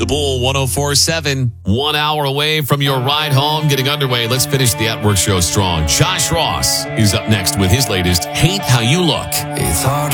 The Bull 104.7, 1 hour away from your ride home, getting underway. Let's finish the At Work show strong. Josh Ross is up next with his latest Hate How You Look. It's hard